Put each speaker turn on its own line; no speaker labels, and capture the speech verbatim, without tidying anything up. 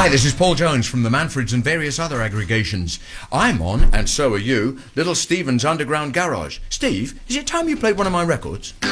Hi, this is Paul Jones from the Manfreds and various other aggregations. I'm on, and so are you, Little Steven's Underground Garage. Steve, is it time you played one of my records?